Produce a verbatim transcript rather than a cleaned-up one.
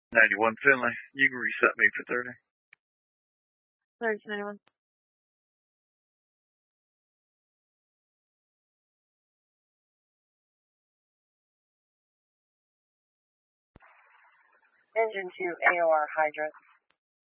ninety-one Finley, you can reset me for thirty. thirty to ninety-one. Engine two, A O R Hydra.